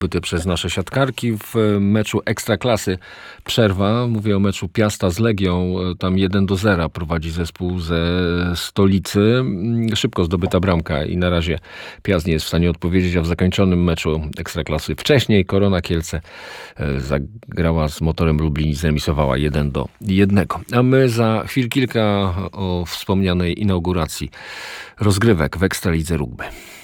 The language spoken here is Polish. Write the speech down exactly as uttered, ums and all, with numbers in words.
zdobyte przez nasze siatkarki w meczu Ekstraklasy. Przerwa, mówię o meczu Piasta z Legią, tam jeden do zera prowadzi zespół ze stolicy. Szybko zdobyta bramka i na razie Piast nie jest w stanie odpowiedzieć, a w zakończonym meczu Ekstraklasy wcześniej Korona Kielce zagrała z Motorem Lublin i zremisowała jeden do jednego. A my za chwil kilka o wspomnianej inauguracji rozgrywek w Ekstralidze Rugby.